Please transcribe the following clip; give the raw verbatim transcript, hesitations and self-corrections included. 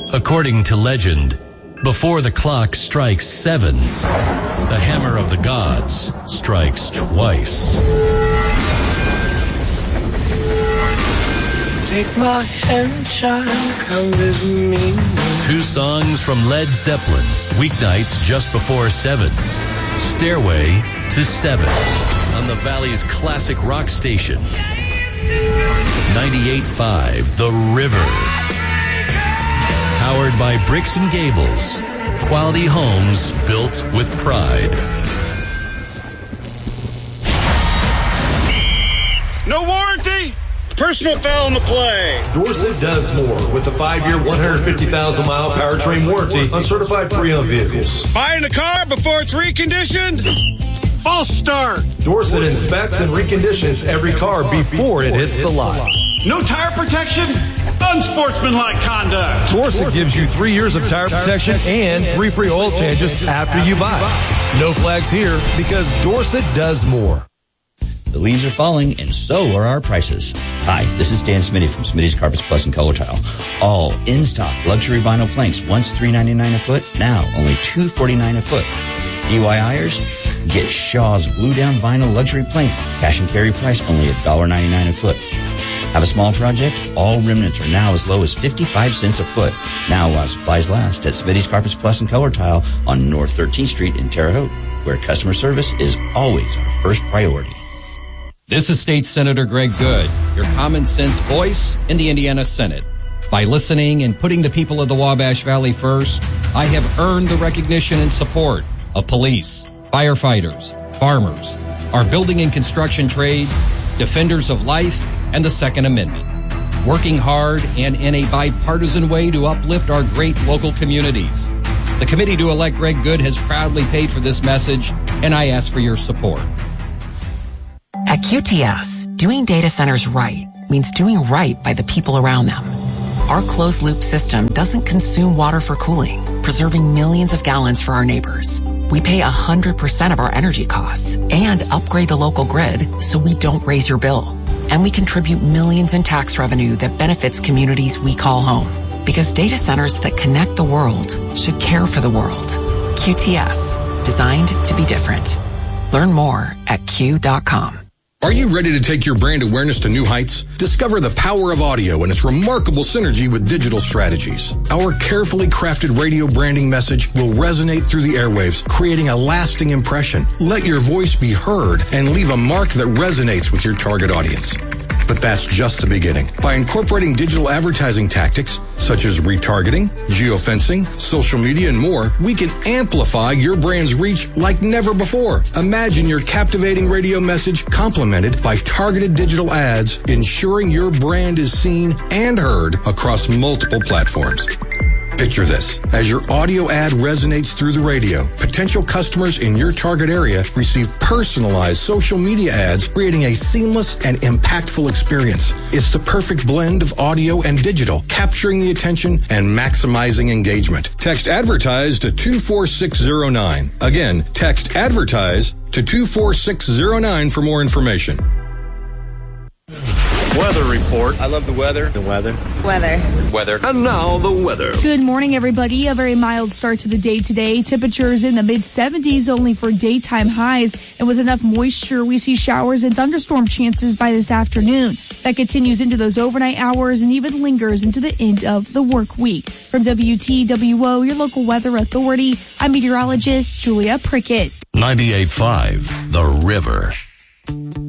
According to legend, before the clock strikes seven, the hammer of the gods strikes twice. Take my hand, child, come with me. Two songs from Led Zeppelin, weeknights just before seven. Stairway to Seven on the Valley's classic rock station. ninety-eight point five The River. Powered by Bricks and Gables. Quality homes built with pride. No warranty? Personal foul in the play. Dorsett does more with the five-year, one hundred fifty thousand mile powertrain warranty on certified pre-owned vehicles. Buying a car before it's reconditioned? False start. Dorset inspects and reconditions every car before it hits the lot. No tire protection? Unsportsmanlike conduct. Dorset gives you three years of tire protection and three free oil changes after you buy. No flags here because Dorset does more. The leaves are falling, and so are our prices. Hi, this is Dan Smitty from Smitty's Carpets Plus and Color Tile. All in-stock luxury vinyl planks, once three ninety-nine a foot, now only two forty-nine a foot. D Y I-ers, get Shaw's glue-down vinyl luxury plank, cash and carry price only one ninety-nine a foot. Have a small project? All remnants are now as low as fifty-five cents a foot. Now while supplies last at Smitty's Carpets Plus and Color Tile on North thirteenth Street in Terre Haute, where customer service is always our first priority. This is State Senator Greg Good, your common sense voice in the Indiana Senate. By listening and putting the people of the Wabash Valley first, I have earned the recognition and support of police, firefighters, farmers, our building and construction trades, defenders of life, and the Second Amendment. Working hard and in a bipartisan way to uplift our great local communities. The committee to elect Greg Good has proudly paid for this message, and I ask for your support. At Q T S, doing data centers right means doing right by the people around them. Our closed-loop system doesn't consume water for cooling, preserving millions of gallons for our neighbors. We pay one hundred percent of our energy costs and upgrade the local grid so we don't raise your bill. And we contribute millions in tax revenue that benefits communities we call home. Because data centers that connect the world should care for the world. Q T S, designed to be different. Learn more at Q dot com. Are you ready to take your brand awareness to new heights? Discover the power of audio and its remarkable synergy with digital strategies. Our carefully crafted radio branding message will resonate through the airwaves, creating a lasting impression. Let your voice be heard and leave a mark that resonates with your target audience. But that's just the beginning. By incorporating digital advertising tactics, such as retargeting, geofencing, social media, and more, we can amplify your brand's reach like never before. Imagine your captivating radio message complemented by targeted digital ads, ensuring your brand is seen and heard across multiple platforms. Picture this. As your audio ad resonates through the radio, potential customers in your target area receive personalized social media ads, creating a seamless and impactful experience. It's the perfect blend of audio and digital, capturing the attention and maximizing engagement. Text ADVERTISE to two four six zero nine. Again, text ADVERTISE to two four six zero nine for more information. Weather report. I love the weather. The weather. Weather. Weather. And now the weather. Good morning, everybody. A very mild start to the day today. Temperatures in the mid seventies only for daytime highs. And with enough moisture, we see showers and thunderstorm chances by this afternoon. That continues into those overnight hours and even lingers into the end of the work week. From W T W O, your local weather authority, I'm meteorologist Julia Prickett. ninety-eight point five The River.